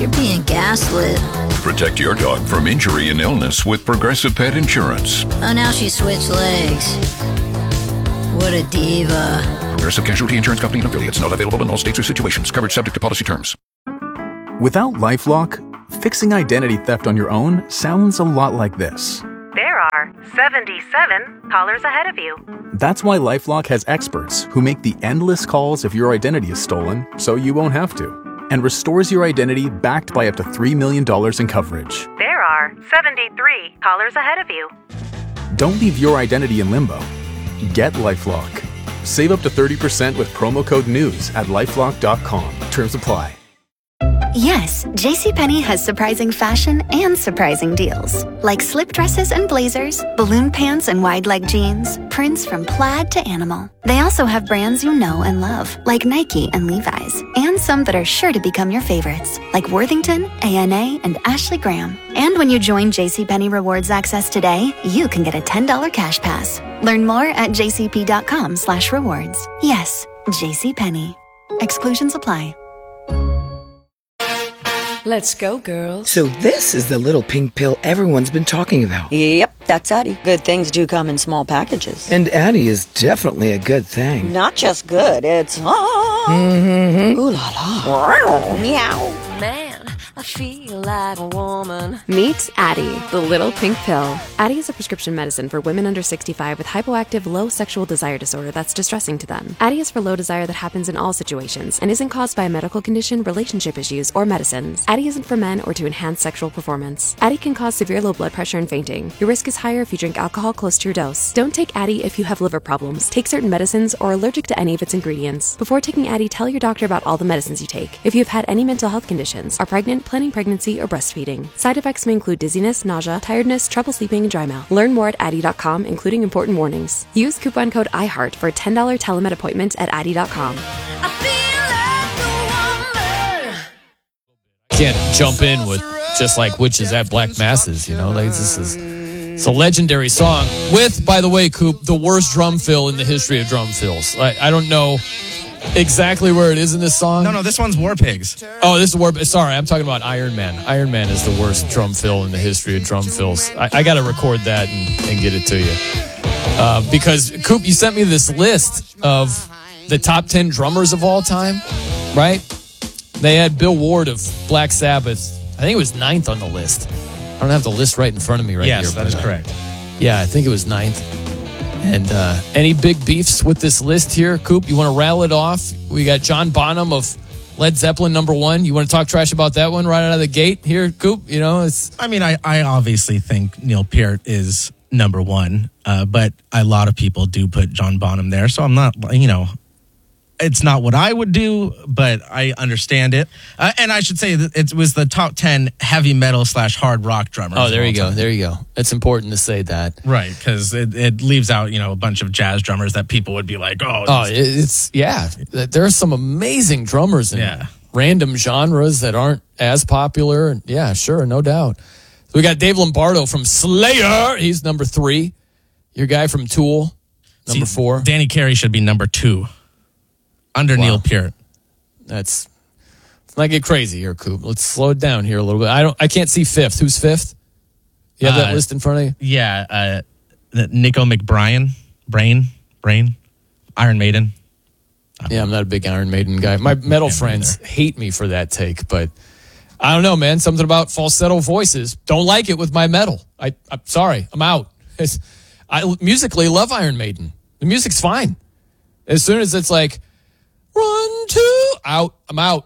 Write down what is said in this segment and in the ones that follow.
You're being gaslit. Protect your dog from injury and illness with Progressive Pet Insurance. Oh, now she switched legs. What a diva. Progressive Casualty Insurance Company and affiliates. Not available in all states or situations. Coverage subject to policy terms. Without LifeLock, fixing identity theft on your own sounds a lot like this. There are 77 callers ahead of you. That's why LifeLock has experts who make the endless calls if your identity is stolen, so you won't have to, and restores your identity backed by up to $3 million in coverage. There are 73 callers ahead of you. Don't leave your identity in limbo. Get LifeLock. Save up to 30% with promo code NEWS at LifeLock.com. Terms apply. Yes, JCPenney has surprising fashion and surprising deals. Like slip dresses and blazers, balloon pants and wide leg jeans, prints from plaid to animal. They also have brands you know and love, like Nike and Levi's, and some that are sure to become your favorites, like Worthington, A&A, and Ashley Graham. And when you join JCPenney Rewards Access today, you can get a $10 cash pass. Learn more at jcp.com/rewards. Yes, JCPenney. Exclusions apply. Let's go, girls. So this is the little pink pill everyone's been talking about. Yep, that's Addie. Good things do come in small packages. And Addie is definitely a good thing. Not just good, it's... Mm-hmm. Ooh la la. Meow. Man, I feel like a woman. Meet Addie, the little pink pill. Addie is a prescription medicine for women under 65 with hypoactive low sexual desire disorder that's distressing to them. Addie is for low desire that happens in all situations and isn't caused by a medical condition, relationship issues, or medicines. Addie isn't for men or to enhance sexual performance. Addie can cause severe low blood pressure and fainting. Your risk is higher if you drink alcohol close to your dose. Don't take Addie if you have liver problems, take certain medicines, or are allergic to any of its ingredients. Before taking Addie, tell your doctor about all the medicines you take. If you have had any mental health conditions, are pregnant, planning pregnancy, or breastfeeding. Side effects may include dizziness, nausea, tiredness, trouble sleeping, and dry mouth. Learn more at Addie.com, including important warnings. Use coupon code IHEART for a $10 telemed appointment at Addie.com. Can't jump in with just like Witches at Black Masses, you know? Like it's a legendary song with, by the way, Coop, the worst drum fill in the history of drum fills. I don't know exactly where it is in this song. No, this one's War Pigs. Oh, this is War Pigs. Sorry, I'm talking about Iron Man. Iron Man is the worst drum fill in the history of drum fills. I got to record that and get it to you. Because, Coop, you sent me this list of the top 10 drummers of all time, right? They had Bill Ward of Black Sabbath. I think it was 9th on the list. I don't have the list right in front of me right here. Yes, that is correct. Yeah, I think it was 9th. And any big beefs with this list here, Coop? You want to rattle it off? We got John Bonham of Led Zeppelin, number 1. You want to talk trash about that one right out of the gate here, Coop? You know, it's... I mean, I obviously think Neil Peart is number 1, but a lot of people do put John Bonham there, so I'm not, it's not what I would do, but I understand it. And I should say that it was the top 10 heavy metal / hard rock drummers. Oh, there you go. There you go. It's important to say that. Right, because it leaves out, a bunch of jazz drummers that people would be like, there are some amazing drummers in random genres that aren't as popular. Yeah, sure, no doubt. So we got Dave Lombardo from Slayer. He's number 3. Your guy from Tool, number 4. Danny Carey should be number 2. Under Neil Peart. Let's not get crazy here, Coop. Let's slow it down here a little bit. I can't see 5th. Who's 5th? You have that list in front of you? Yeah, Nico McBrien, Brain, Iron Maiden. Yeah, I'm not a big Iron Maiden guy. My metal friends hate me for that take, but I don't know, man. Something about falsetto voices. Don't like it with my metal. I'm sorry. I'm out. I musically love Iron Maiden. The music's fine. As soon as it's like, 1, 2, out. I'm out.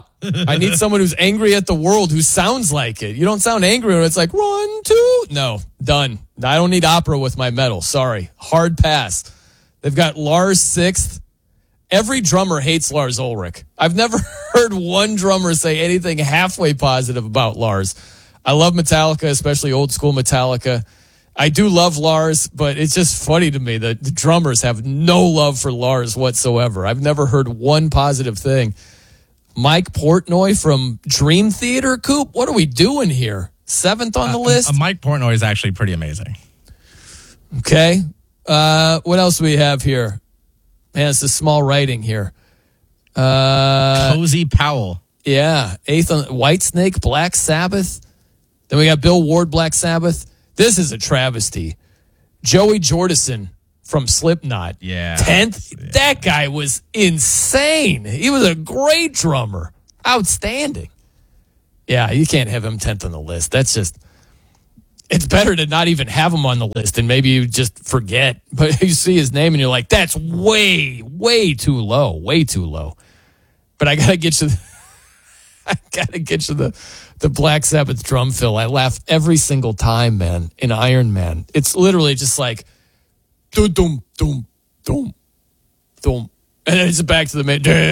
I need someone who's angry at the world who sounds like it. You don't sound angry when it's like 1, 2. No, done. I don't need opera with my metal. Sorry. Hard pass. They've got Lars 6th. Every drummer hates Lars Ulrich. I've never heard one drummer say anything halfway positive about Lars. I love Metallica, especially old school Metallica. I do love Lars, but it's just funny to me that the drummers have no love for Lars whatsoever. I've never heard one positive thing. Mike Portnoy from Dream Theater, Coop, what are we doing here? 7th on the list? Mike Portnoy is actually pretty amazing. Okay. What else do we have here? Man, it's a small writing here. Cozy Powell. Yeah, 8th on Whitesnake, Black Sabbath. Then we got Bill Ward, Black Sabbath. This is a travesty. Joey Jordison from Slipknot. Yeah. 10th. Yeah. That guy was insane. He was a great drummer. Outstanding. Yeah, you can't have him 10th on the list. That's just, it's better to not even have him on the list and maybe you just forget. But you see his name and you're like, that's way, way too low. Way too low. But I got to get you the Black Sabbath drum fill. I laugh every single time, man, in Iron Man. It's literally just like, doom, doom, doom, doom, doom. And then it's back to the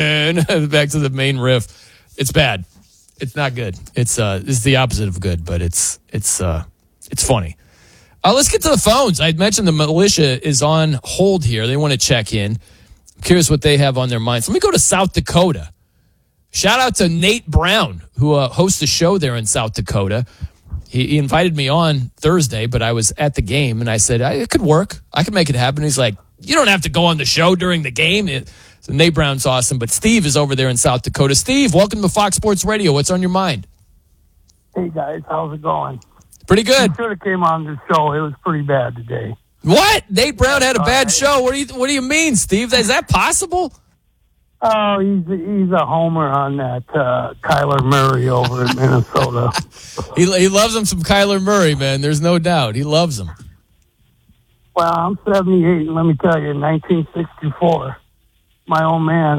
main riff. It's bad. It's not good. It's the opposite of good, but it's funny. Let's get to the phones. I mentioned the militia is on hold here. They want to check in. I'm curious what they have on their minds. Let me go to South Dakota. Shout out to Nate Brown, who hosts a show there in South Dakota. He invited me on Thursday, but I was at the game, and I said, it could work. I could make it happen. He's like, you don't have to go on the show during the game. So Nate Brown's awesome, but Steve is over there in South Dakota. Steve, welcome to Fox Sports Radio. What's on your mind? Hey, guys. How's it going? Pretty good. You should have came on the show. It was pretty bad today. What? Nate Brown had a bad show? What do you mean, Steve? Is that possible? Oh, he's a homer on that Kyler Murray over in Minnesota. He loves him some Kyler Murray, man. There's no doubt. He loves him. Well, I'm 78, and let me tell you, in 1964, my old man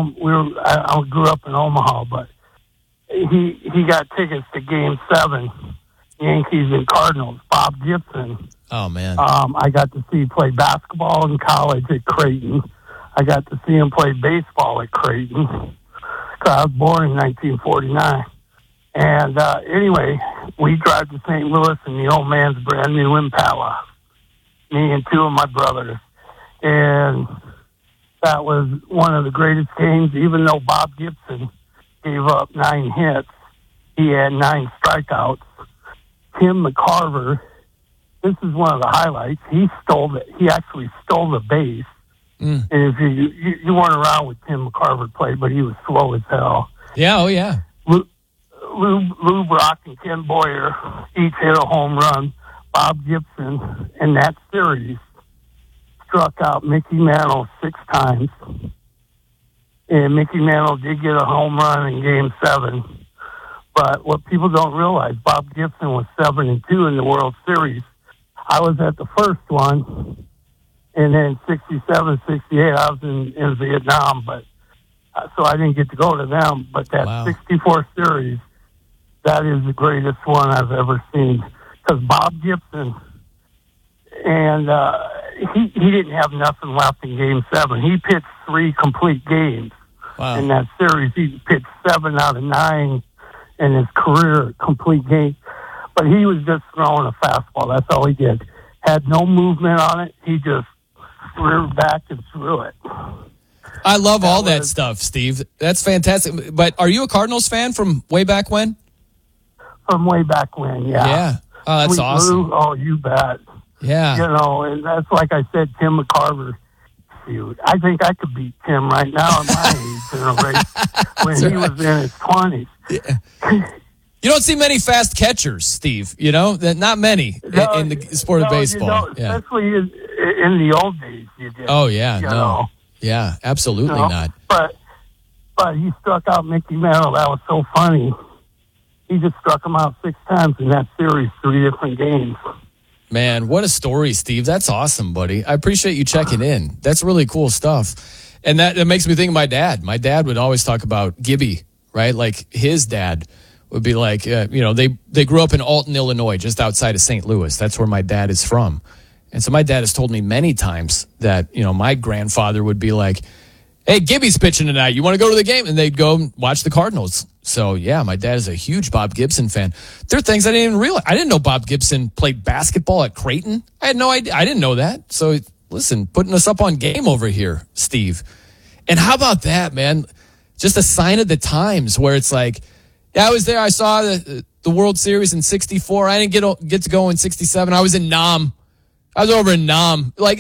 I grew up in Omaha, but he got tickets to Game 7, Yankees and Cardinals. Bob Gibson. Oh man. I got to see play basketball in college at Creighton. I got to see him play baseball at Creighton. I was born in 1949. And anyway, we drive to St. Louis in the old man's brand new Impala. Me and two of my brothers. And that was one of the greatest games, even though Bob Gibson gave up 9 hits. He had 9 strikeouts. Tim McCarver, this is one of the highlights. He actually stole the base. And if you weren't around with Tim McCarver play, but he was slow as hell. Yeah, oh yeah. Lou Brock and Ken Boyer each hit a home run. Bob Gibson in that series struck out Mickey Mantle 6 times. And Mickey Mantle did get a home run in Game 7. But what people don't realize, Bob Gibson was 7-2 in the World Series. I was at the first one. And then 67, 68, I was in Vietnam, but so I didn't get to go to them. But that 64 series, that is the greatest one I've ever seen. Because Bob Gibson, and he didn't have nothing left in Game 7. He pitched 3 complete games in that series. He pitched 7 out of 9 in his career complete game. But he was just throwing a fastball. That's all he did. Had no movement on it. He just threw back and threw it. I love all that stuff, Steve. That's fantastic. But are you a Cardinals fan from way back when? From way back when, yeah. Yeah. Oh, that's awesome. Lou, oh, you bet. Yeah. You know, and that's like I said, Tim McCarver. Shoot, I think I could beat Tim right now at my age in a race when he was in his 20s. Yeah. You don't see many fast catchers, Steve. You know, not many in the sport of baseball. Especially in the old days, you did. Oh yeah, you know. Yeah, absolutely not. But he struck out Mickey Mantle. That was so funny. He just struck him out 6 times in that series, 3 different games. Man, what a story, Steve. That's awesome, buddy. I appreciate you checking in. That's really cool stuff. And that makes me think of my dad. My dad would always talk about Gibby, right? Like his dad would be like, they grew up in Alton, Illinois, just outside of St. Louis. That's where my dad is from. And so my dad has told me many times that, my grandfather would be like, hey, Gibby's pitching tonight. You want to go to the game? And they'd go and watch the Cardinals. So, yeah, my dad is a huge Bob Gibson fan. There are things I didn't even realize. I didn't know Bob Gibson played basketball at Creighton. I had no idea. I didn't know that. So, listen, putting us up on game over here, Steve. And how about that, man? Just a sign of the times where it's like, yeah, I was there. I saw the World Series in 64. I didn't get to go in 67. I was in Nam. I was over in Nam. Like,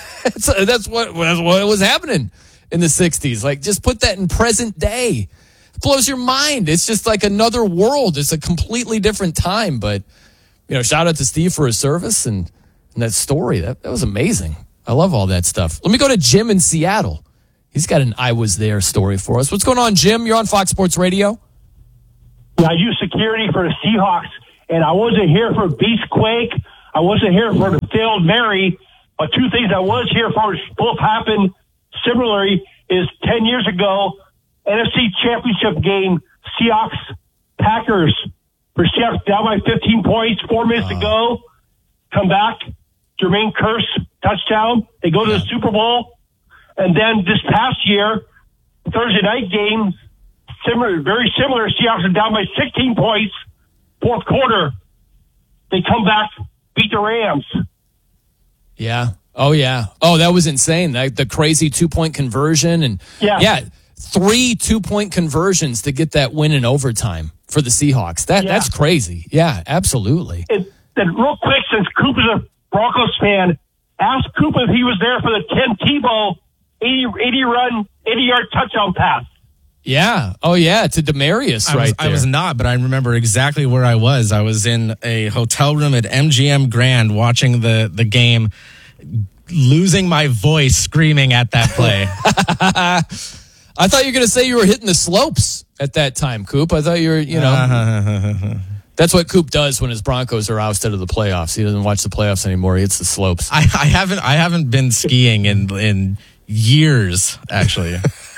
that's what was happening in the 60s. Like, just put that in present day. blows your mind. It's just like another world. It's a completely different time. But, shout out to Steve for his service and that story. That was amazing. I love all that stuff. Let me go to Jim in Seattle. He's got an I was there story for us. What's going on, Jim? You're on Fox Sports Radio. Yeah, I do security for the Seahawks, and I wasn't here for Beastquake. I wasn't here for the failed Mary. But two things I was here for both happened similarly is 10 years ago, NFC Championship game, Seahawks Packers. For Seahawks down by 15 points, 4 minutes to go. Come back, Jermaine Kearse touchdown. They go to the Super Bowl. And then this past year, Thursday night game, very similar. Seahawks are down by 16 points. Fourth quarter, they come back, beat the Rams. Yeah. Oh, yeah. Oh, that was insane. The crazy 2-point conversion. And yeah, 3 2-point conversions to get that win in overtime for the Seahawks. That's crazy. Yeah, absolutely. And real quick, since Coop is a Broncos fan, ask Coop if he was there for the Tim Tebow 80-yard touchdown pass. Yeah. Oh, yeah, to Demaryius there. I was not, but I remember exactly where I was. I was in a hotel room at MGM Grand watching the game, losing my voice screaming at that play. I thought you were going to say you were hitting the slopes at that time, Coop. I thought you were, That's what Coop does when his Broncos are ousted of the playoffs. He doesn't watch the playoffs anymore. He hits the slopes. I haven't been skiing in years, actually.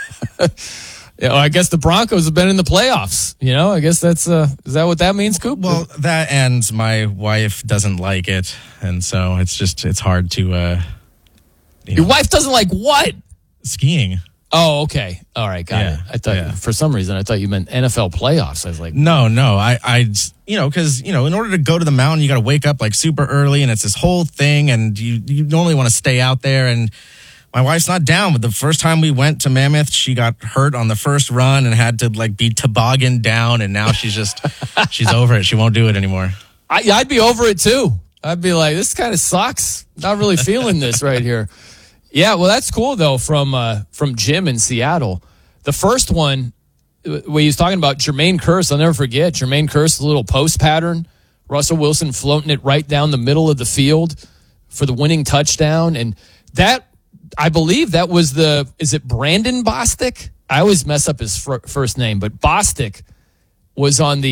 I guess the Broncos have been in the playoffs. I guess that's is that what that means, Coop? Well, that and my wife doesn't like it, and so it's hard to. Your wife doesn't like what? Skiing. Oh, okay. All right, got it. I thought for some reason I thought you meant NFL playoffs. I was like, no. I because in order to go to the mountain, you got to wake up like super early, and it's this whole thing, and you normally want to stay out there. And my wife's not down. But the first time we went to Mammoth, she got hurt on the first run and had to be toboggan down, and now she's just she's over it. She won't do it anymore. I'd be over it too. I'd be like, this kind of sucks. Not really feeling this right here. Yeah, well, that's cool, though, from Jim in Seattle. The first one, where he was talking about Jermaine Kearse, I'll never forget. Jermaine Kearse, the little post pattern. Russell Wilson floating it right down the middle of the field for the winning touchdown. And that, I believe that was is it Brandon Bostic? I always mess up his first name, but Bostic was on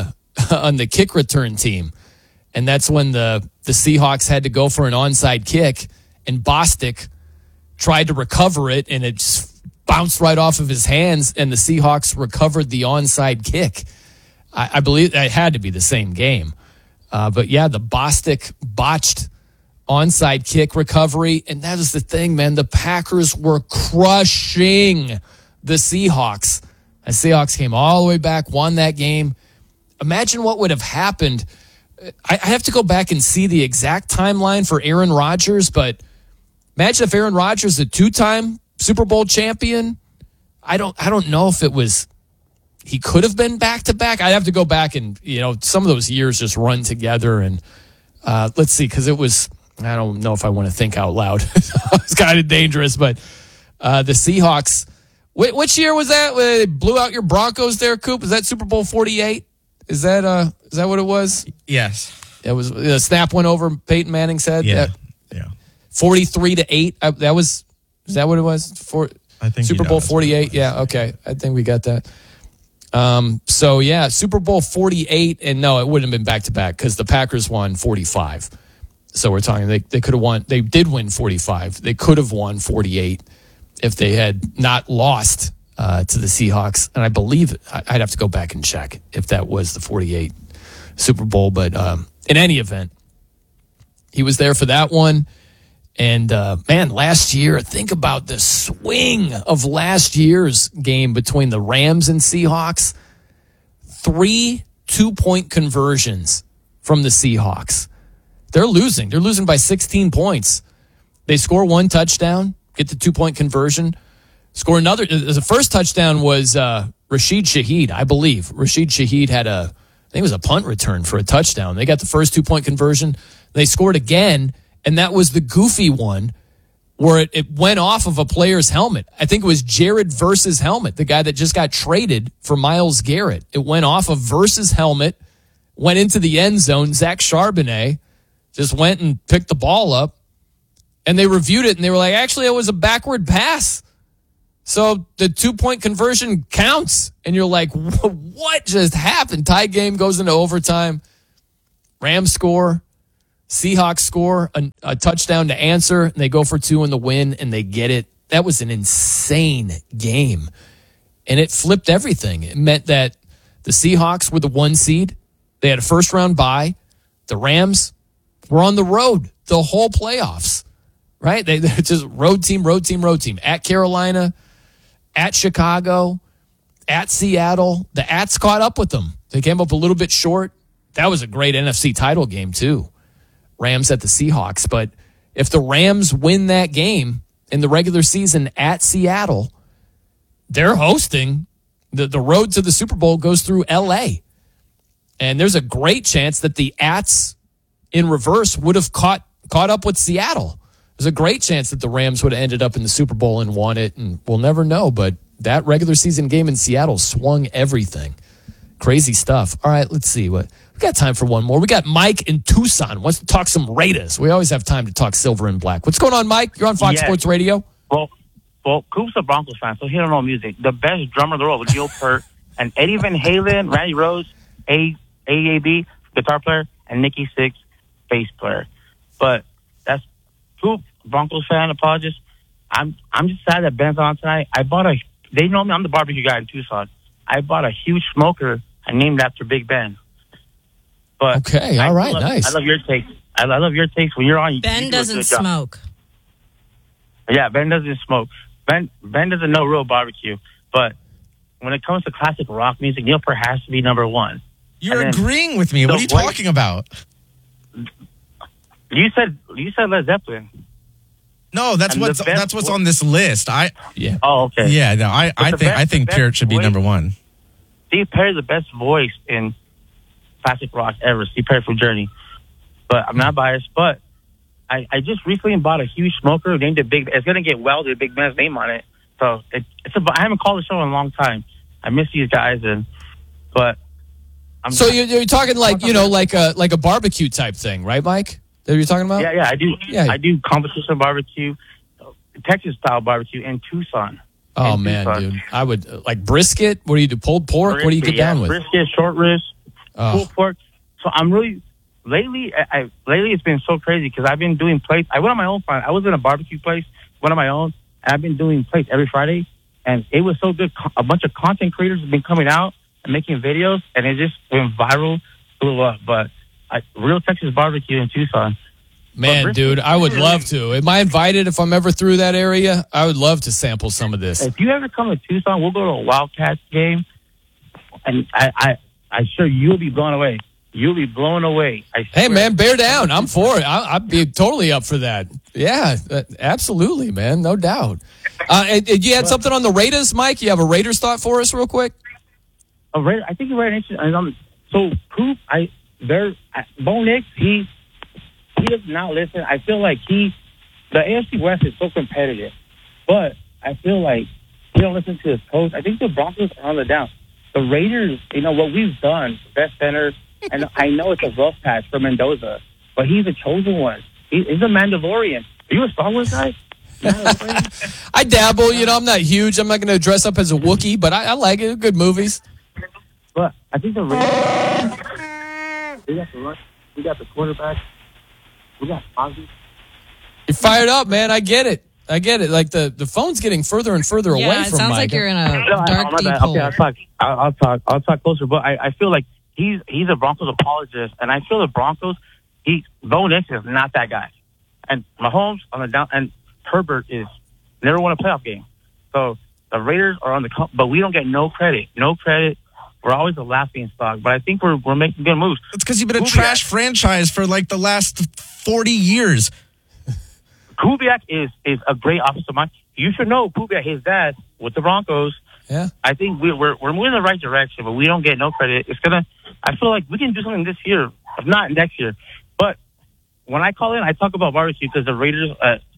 the kick return team. And that's when the Seahawks had to go for an onside kick, and Bostic tried to recover it, and it just bounced right off of his hands, and the Seahawks recovered the onside kick. I believe that had to be the same game. But yeah, the Bostic botched onside kick recovery, and that is the thing, man. The Packers were crushing the Seahawks. The Seahawks came all the way back, won that game. Imagine what would have happened. I have to go back and see the exact timeline for Aaron Rodgers, but imagine if Aaron Rodgers, a 2-time Super Bowl champion, I don't know if it was, he could have been back-to-back. I'd have to go back and, some of those years just run together. And let's see, because it was, I don't know if I want to think out loud. It's kind of dangerous, but the Seahawks, which year was that? Where they blew out your Broncos there, Coop? Is that Super Bowl 48? Is that what it was? Yes. It was, the snap went over Peyton Manning's head? Yeah. 43-8. Is that what it was? I think Super Bowl 48. Yeah. Okay. I think we got that. So yeah, Super Bowl 48, and no, it wouldn't have been back to back because the Packers won 45. So we're talking they could have won. They did win 45. They could have won 48 if they had not lost to the Seahawks. And I believe I'd have to go back and check if that was the 48 Super Bowl. But in any event, he was there for that one. And, man, last year, think about the swing of last year's game between the Rams and Seahawks. 3 2-point conversions from the Seahawks. They're losing. They're losing by 16 points. They score 1 touchdown, get the 2-point conversion, score another. The first touchdown was Rashid Shaheed, I believe. Rashid Shaheed had I think it was a punt return for a touchdown. They got the first 2-point conversion. They scored again. And that was the goofy one where it went off of a player's helmet. I think it was Jared Verse's helmet, the guy that just got traded for Myles Garrett. It went off of Verse's helmet, went into the end zone. Zach Charbonnet just went and picked the ball up, and they reviewed it, and they were like, actually, it was a backward pass. So the 2-point conversion counts. And you're like, what just happened? Tie game goes into overtime. Rams score. Seahawks score a touchdown to answer, and they go for 2 in the win, and they get it. That was an insane game, and it flipped everything. It meant that the Seahawks were the 1 seed. They had a first-round bye. The Rams were on the road the whole playoffs, right? They're just road team. At Carolina, at Chicago, at Seattle. The Ats caught up with them. They came up a little bit short. That was a great NFC title game, too. Rams at the Seahawks. But if the Rams win that game in the regular season at Seattle, they're hosting. The road to the Super Bowl goes through L.A. And there's a great chance that the Ats in reverse would have caught up with Seattle. There's a great chance that the Rams would have ended up in the Super Bowl and won it, and we'll never know. But that regular season game in Seattle swung everything. Crazy stuff. All right, let's see. We got time for one more. We got Mike in Tucson. Wants to talk some Raiders. We always have time to talk silver and black. What's going on, Mike? You're on Fox Sports Radio. Well, Coop's a Broncos fan, so he don't know music. The best drummer in the world was Gil Peart, and Eddie Van Halen, Randy Rhoads, AAB, guitar player, and Nikki Sixx, bass player. But that's Coop, Broncos fan, apologist. I'm just sad that Ben's on tonight. They know me, I'm the barbecue guy in Tucson. I bought a huge smoker and named after Big Ben. But okay, all right, nice. I love your takes. I love your takes when you're on. Ben doesn't smoke. Yeah, Ben doesn't smoke. Ben doesn't know real barbecue. But when it comes to classic rock music, Neil Peart has to be number 1. You're agreeing with me. What are you talking about? You said Led Zeppelin. No, that's what's on this list. Yeah. Oh, okay. Yeah, no, I think Peart should be number 1. Steve Perry's the best voice in classic rock ever. Steve Perry from Journey. But I'm not biased. But I just recently bought a huge smoker named it Big. It's gonna get welded Big Ben's name on it. So I haven't called the show in a long time. I miss these guys, but so you're talking like like a barbecue type thing, right, Mike? That you're talking about? Yeah, I do. Yeah. I do competition barbecue, Texas style barbecue in Tucson. Oh man, dude! I would like brisket. What do you do? Pulled pork? What do you get down with? Brisket, short ribs, pulled pork. So I'm really lately it's been so crazy because I've been doing plates. I went on my own. I was in a barbecue place, went on my own, and I've been doing plates every Friday, and it was so good. A bunch of content creators have been coming out and making videos, and it just went viral, blew up. But real Texas barbecue in Tucson. Man, dude, I would love to. Am I invited if I'm ever through that area? I would love to sample some of this. If you ever come to Tucson, we'll go to a Wildcats game, and I'm sure you'll be blown away. You'll be blown away. Hey, man, bear down. I'm for it. I'd be totally up for that. Yeah, absolutely, man. No doubt. You had something on the Raiders, Mike? You have a Raiders thought for us real quick? I think you're right. So, Coop, Bo Nix, he does not listen. I feel like the AFC West is so competitive, but I feel like he don't listen to his coach. I think the Broncos are on the down. The Raiders, what we've done, best center, and I know it's a rough patch for Mendoza, but he's a chosen one. He's a Mandalorian. Are you a Star Wars guy? I dabble. I'm not huge. I'm not going to dress up as a Wookiee, but I like it. Good movies. But I think the Raiders, we got the rush, we got the quarterback, we got Ozzy. You're fired up, man. I get it. Like the phone's getting further and further away from Mike. Yeah, it sounds like you're in a dark deep hole. Okay, I'll talk closer. But I feel like he's a Broncos apologist, and I feel the Broncos. Bo Nix is not that guy, and Mahomes on the down, and Herbert is never won a playoff game. So the Raiders are on the, but we don't get no credit. No credit. We're always a laughing stock, but I think we're making good moves. It's because you've been a trash franchise for like the last 40 years. Kubiak is a great offensive mind. You should know Kubiak, his dad, with the Broncos. Yeah, I think we're moving in the right direction, but we don't get no credit. I feel like we can do something this year, if not next year. But when I call in, I talk about barbecue because the Raiders,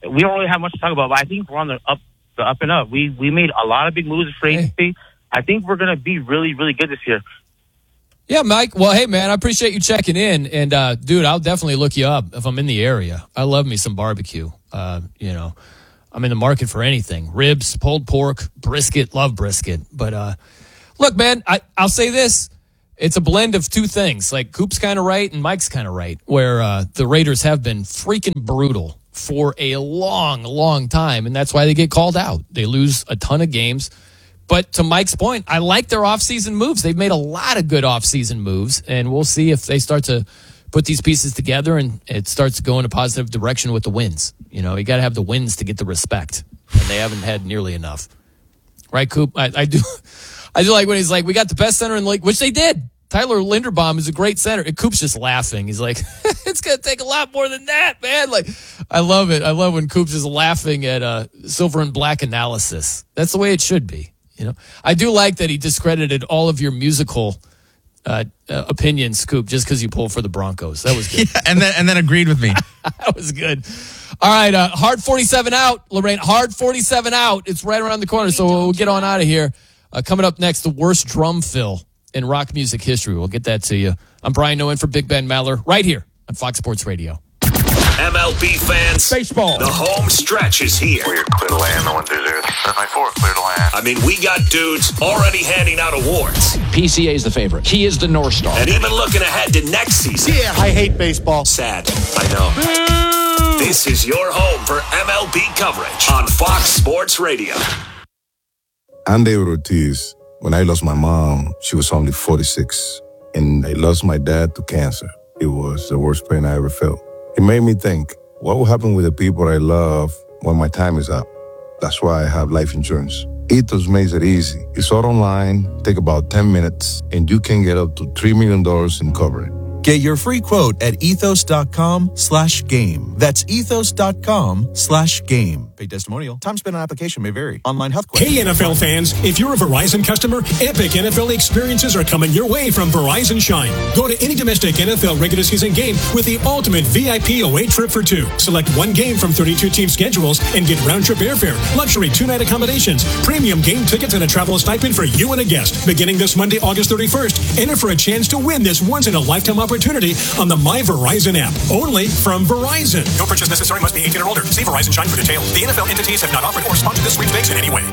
we don't really have much to talk about, but I think we're on the up and up. We made a lot of big moves for agency. I think we're going to be really, really good this year. Yeah, Mike. Well, hey, man, I appreciate you checking in. And, dude, I'll definitely look you up if I'm in the area. I love me some barbecue. I'm in the market for anything. Ribs, pulled pork, brisket, love brisket. But, look, man, I'll say this. It's a blend of two things. Like, Coop's kind of right and Mike's kind of right, where the Raiders have been freaking brutal for a long, long time. And that's why they get called out. They lose a ton of games. But to Mike's point, I like their offseason moves. They've made a lot of good offseason moves, and we'll see if they start to put these pieces together and it starts to go in a positive direction with the wins. You got to have the wins to get the respect, and they haven't had nearly enough. Right, Coop? I do like when he's like, we got the best center in the league, which they did. Tyler Linderbaum is a great center. And Coop's just laughing. He's like, it's going to take a lot more than that, man. Like, I love it. I love when Coop's is laughing at silver and black analysis. That's the way it should be. I do like that he discredited all of your musical opinions, Scoop, just because you pulled for the Broncos. That was good. Yeah, and then agreed with me. That was good. All right, Hard 47 out, Lorraine. Hard 47 out. It's right around the corner, so we'll get on out of here. Coming up next, the worst drum fill in rock music history. We'll get that to you. I'm Brian Noen for Big Ben Maller, right here on Fox Sports Radio. MLB fans, baseball. The home stretch is here. We're clear to land, the 1-2-0. 794, clear to land. I mean, we got dudes already handing out awards. PCA is the favorite. He is the North Star. And even looking ahead to next season. Yeah, I hate baseball. Sad, I know. This is your home for MLB coverage on Fox Sports Radio. I'm David Ortiz. When I lost my mom, she was only 46. And I lost my dad to cancer. It was the worst pain I ever felt. It made me think, what will happen with the people I love when my time is up? That's why I have life insurance. Ethos makes it easy. It's all online, take about 10 minutes, and you can get up to $3 million in coverage. Get your free quote at ethos.com/game. That's ethos.com/game. Paid testimonial. Time spent on application may vary. Online health questions. Hey, NFL fans. If you're a Verizon customer, epic NFL experiences are coming your way from Verizon Shine. Go to any domestic NFL regular season game with the ultimate VIP away trip for two. Select one game from 32 team schedules and get round-trip airfare, luxury 2-night accommodations, premium game tickets, and a travel stipend for you and a guest. Beginning this Monday, August 31st, enter for a chance to win this once-in-a-lifetime opportunity on the My Verizon app. Only from Verizon. No purchase necessary. Must be 18 or older. See Verizon Shine for details. The NFL entities have not offered or sponsored this sweepstakes in any way.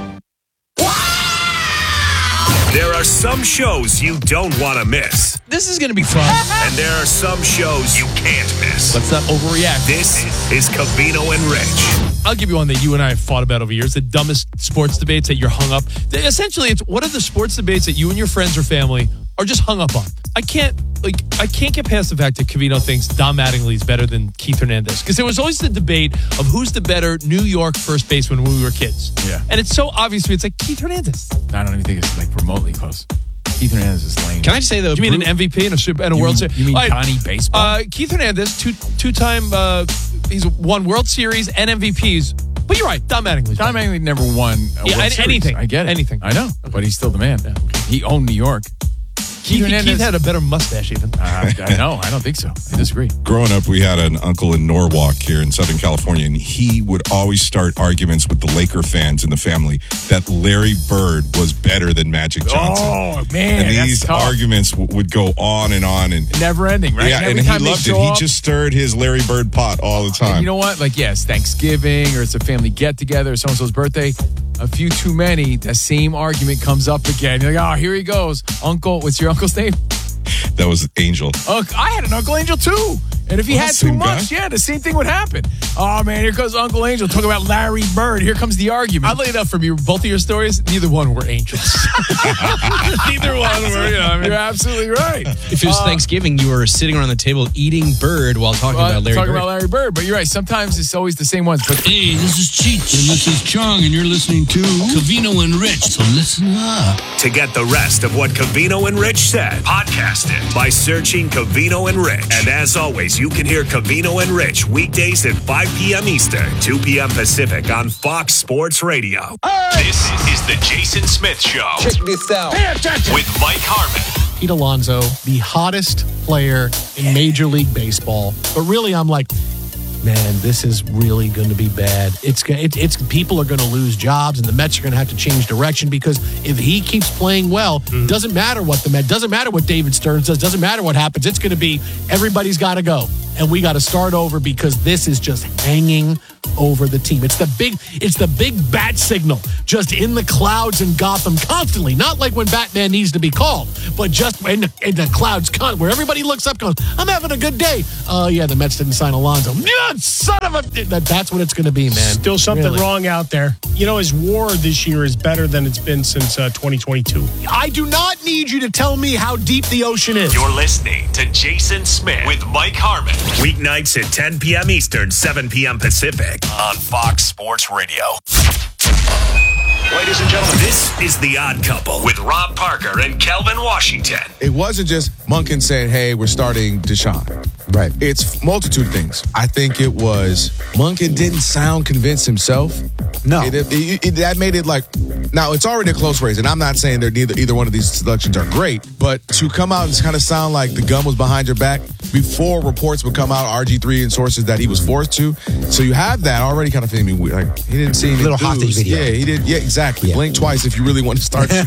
There are some shows you don't want to miss. This is going to be fun. And there are some shows you can't miss. Let's not overreact. This is Covino and Rich. I'll give you one that you and I have fought about over years. The dumbest sports debates that you're hung up. Essentially, it's what are the sports debates that you and your friends or family are just hung up on? I can't get past the fact that Covino thinks Don Mattingly is better than Keith Hernandez. Because there was always the debate of who's the better New York first baseman when we were kids. Yeah. And it's so obvious to me, it's like Keith Hernandez. I don't even think it's like remotely close. Keith Hernandez is lame. Can I just say though? You mean an MVP and a World Series? You mean Donnie Baseball? Keith Hernandez, two-time, he's won World Series and MVPs. But you're right, Don Mattingly. Don Mattingly never won a World Series. Anything. I get it. Anything. I know, but he's still the man. Yeah, okay. He owned New York. Keith had a better mustache even. I know. I don't think so. I disagree. Growing up, we had an uncle in Norwalk here in Southern California, and he would always start arguments with the Laker fans in the family that Larry Bird was better than Magic Johnson. Oh, man. And these arguments would go on and on. And never ending, right? Yeah, and he loved it. He just stirred his Larry Bird pot all the time. And you know what? Like, yes, Thanksgiving or it's a family get-together or so-and-so's birthday. A few too many, the same argument comes up again. You're like, oh, here he goes. Uncle, what's your uncle's name? That was Angel. I had an Uncle Angel too. And if he had too much, the same thing would happen. Oh, man, here comes Uncle Angel talking about Larry Bird. Here comes the argument. I'll lay it up from you. Both of your stories, neither one were angels. Neither one were. You're absolutely right. If it was Thanksgiving, you were sitting around the table eating bird while talking about Larry Bird. But you're right. Sometimes it's always the same ones. But hey, this is Cheech. And this is Chung. And you're listening to Covino and Rich. So listen up. To get the rest of what Covino and Rich said, podcast it by searching Covino and Rich. And as always, you can hear Covino and Rich weekdays at 5 p.m. Eastern, 2 p.m. Pacific on Fox Sports Radio. This is the Jason Smith Show. Check this out. Pay attention. With Mike Harmon. Pete Alonso, the hottest player in Major League Baseball. But really, I'm like, man, this is really going to be bad. It's people are going to lose jobs, and the Mets are going to have to change direction because if he keeps playing well, doesn't matter what doesn't matter what David Stearns does, doesn't matter what happens. It's going to be everybody's got to go, and we got to start over because this is just hanging over the team. It's the big bat signal just in the clouds in Gotham constantly. Not like when Batman needs to be called, but just in the clouds where everybody looks up goes, I'm having a good day. Oh, yeah, the Mets didn't sign Alonso. Yeah, son of a... That's what it's going to be, man. Still something wrong out there. You know, his WAR this year is better than it's been since 2022. I do not need you to tell me how deep the ocean is. You're listening to Jason Smith with Mike Harmon. Weeknights at 10 p.m. Eastern, 7 p.m. Pacific on Fox Sports Radio. Ladies and gentlemen, this is The Odd Couple with Rob Parker and Kelvin Washington. It wasn't just Monken saying, hey, we're starting Deshaun. Right. It's multitude of things. I think it was Monken didn't sound convinced himself. No. That made it like, now it's already a close race, and I'm not saying they're either one of these selections are great, but to come out and kind of sound like the gun was behind your back before reports would come out, RG3 and sources that he was forced to. So you have that already kind of feeling weird. Like, he didn't seem little hostage video. Yeah, he did. Yeah, exactly. Yeah. Blink twice if you really want to start scoring.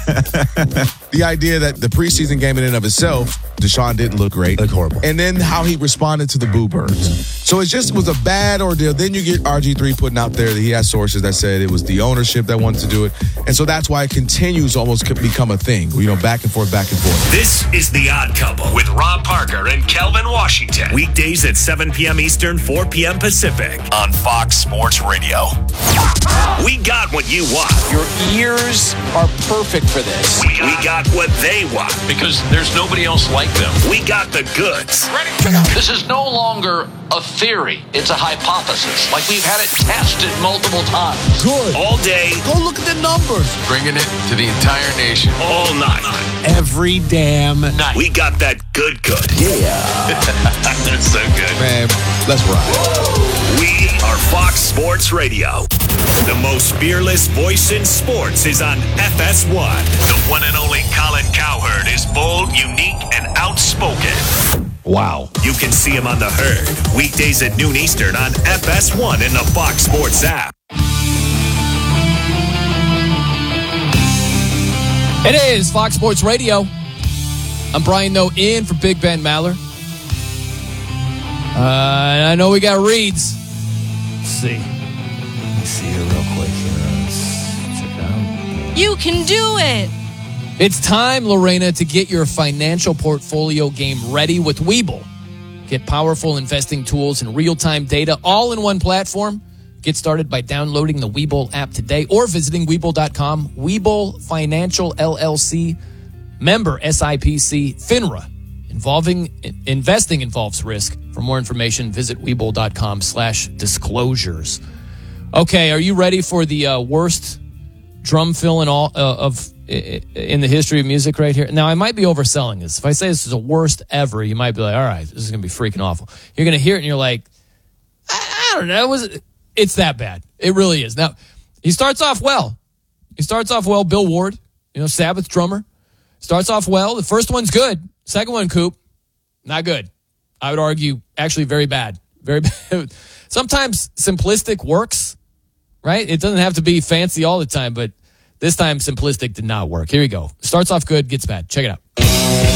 The idea that the preseason game in and of itself, Deshaun didn't look great. Looked horrible. And then how he responded to the boo birds. So it just was a bad ordeal. Then you get RG3 putting out there that he has sources that said it was the ownership that wanted to do it. And so that's why it continues to almost become a thing, back and forth. This is The Odd Couple with Rob Parker and Kelvin Washington. Weekdays at 7 p.m. Eastern, 4 p.m. Pacific on Fox Sports Radio. We got what you want. Your ears are perfect for this. We got what they want. Because there's nobody else like them. We got the goods. This is no longer a theory. It's a hypothesis. Like we've had it tested multiple times. Good. All day. Go look at the numbers. Bringing it to the entire nation. All night. Every damn night. We got that good. Yeah. That's so good. Man, let's ride. We are Fox Sports Radio. The most fearless voice in sports is on FS1. The one and only Colin Cowherd is bold, unique, and outspoken. Wow. You can see him on The Herd. Weekdays at noon Eastern on FS1 and the Fox Sports app. It is Fox Sports Radio. I'm Brian Noe in for Big Ben Maller. And I know we got reads. Let's see. Let me see here real quick. Let's check it out. You can do it. It's time, Lorena, to get your financial portfolio game ready with Webull. Get powerful investing tools and real-time data all in one platform. Get started by downloading the Webull app today or visiting Webull.com. Webull Financial LLC, member SIPC, FINRA. Investing involves risk. For more information, visit Webull.com/disclosures. Okay, are you ready for the worst drum fill in in the history of music right here? Now, I might be overselling this. If I say this is the worst ever, you might be like, all right, this is going to be freaking awful. You're going to hear it and you're like, I don't know. It's that bad. It really is. Now, he starts off well. Bill Ward, Sabbath drummer. Starts off well. The first one's good. Second one, Coop, not good. I would argue actually very bad. Very bad. Sometimes simplistic works, right? It doesn't have to be fancy all the time, but this time simplistic did not work. Here we go. Starts off good, gets bad. Check it out.